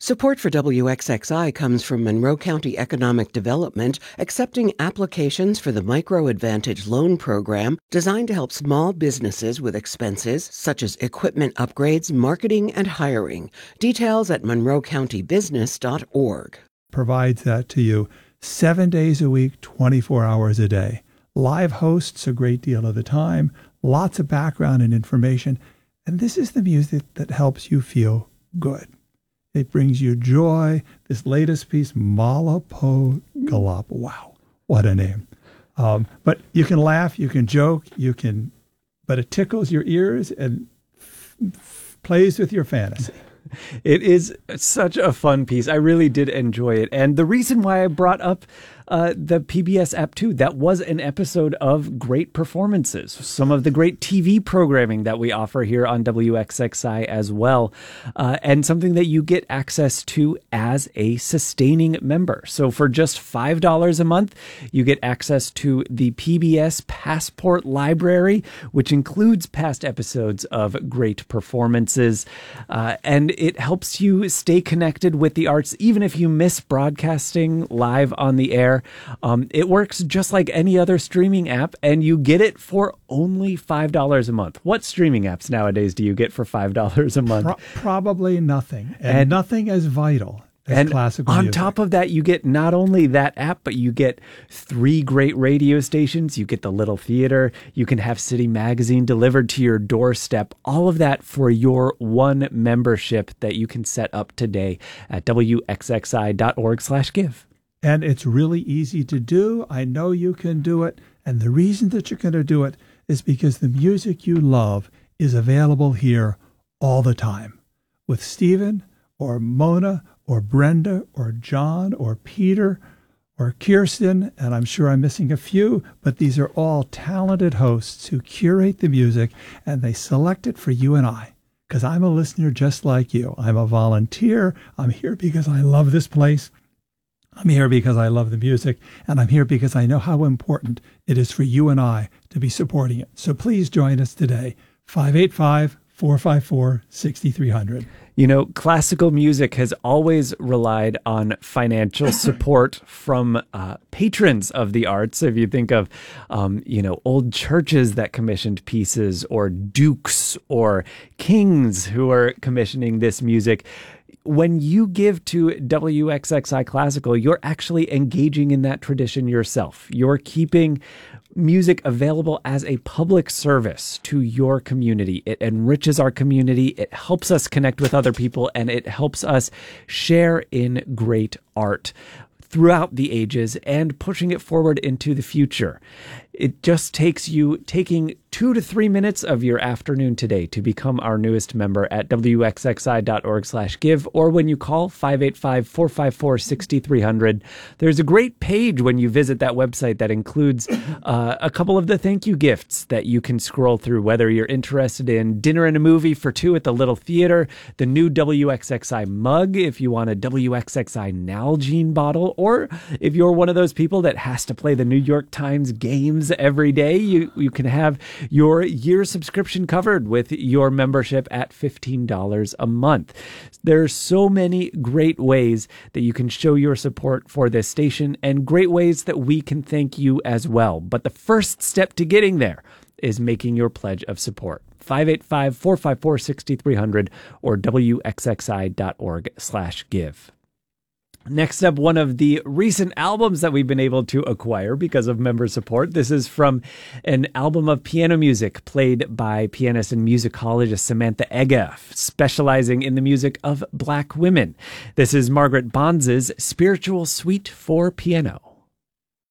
Support for WXXI comes from Monroe County Economic Development, accepting applications for the Micro Advantage Loan Program designed to help small businesses with expenses such as equipment upgrades, marketing, and hiring. Details at monroecountybusiness.org. Provides that to you 7 days a week, 24 hours a day. Live hosts a great deal of the time, lots of background and information, and this is the music that helps you feel good. It brings you joy. This latest piece, Malapo Galap. Wow, what a name. But you can laugh, you can joke, but it tickles your ears and plays with your fantasy. It is such a fun piece. I really did enjoy it. And the reason why I brought up the PBS app too, that was an episode of great performances, some of the great TV programming that we offer here on WXXI as well, and something that you get access to as a sustaining member. So for just $5 a month, you get access to the PBS Passport Library, which includes past episodes of great performances, and it helps you stay connected with the arts, even if you miss broadcasting live on the air. It works just like any other streaming app, and you get it for only $5 a month. What streaming apps nowadays do you get for $5 a month? Probably nothing, and nothing as vital as classical music. On music. top of that, you get not only that app, but you get 3 great radio stations. You get the Little Theater. You can have City Magazine delivered to your doorstep. All of that for your one membership that you can set up today at wxxi.org/give. And it's really easy to do. I know you can do it. And the reason that you're going to do it is because the music you love is available here all the time. With Stephen or Mona or Brenda or John or Peter or Kirsten, and I'm sure I'm missing a few, but these are all talented hosts who curate the music, and they select it for you and I. Because I'm a listener just like you. I'm a volunteer. I'm here because I love this place. I'm here because I love the music, and I'm here because I know how important it is for you and I to be supporting it. So please join us today, 585-454-6300. You know, classical music has always relied on financial support from patrons of the arts. If you think of, old churches that commissioned pieces, or dukes or kings who are commissioning this music, when you give to WXXI Classical, you're actually engaging in that tradition yourself. You're keeping music available as a public service to your community. It enriches our community, it helps us connect with other people, and it helps us share in great art throughout the ages and pushing it forward into the future. It just takes you taking 2 to 3 minutes of your afternoon today to become our newest member at wxxi.org/give, or when you call 585-454-6300. There's a great page when you visit that website that includes a couple of the thank you gifts that you can scroll through, whether you're interested in dinner and a movie for 2 at the Little Theater, the new WXXI mug if you want a WXXI Nalgene bottle, or if you're one of those people that has to play the New York Times games every day, you can have your year subscription covered with your membership at $15 a month. There are so many great ways that you can show your support for this station, and great ways that we can thank you as well. But the first step to getting there is making your pledge of support. 585-454-6300 or wxxi.org/give. Next up, one of the recent albums that we've been able to acquire because of member support. This is from an album of piano music played by pianist and musicologist Samantha Egge, specializing in the music of Black women. This is Margaret Bonds' Spiritual Suite for Piano.